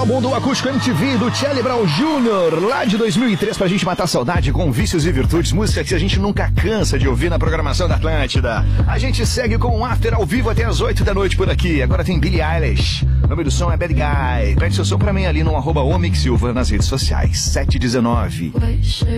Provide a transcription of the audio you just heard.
álbum do Acústico MTV do Charlie Brown Jr., lá de 2003, pra gente matar a saudade com Vícios e Virtudes, música que a gente nunca cansa de ouvir na programação da Atlântida. A gente segue com um after ao vivo até as 8 da noite por aqui. Agora tem Billie Eilish. O nome do som é Bad Guy. Pede seu som pra mim ali no @omixsilva nas redes sociais. 719.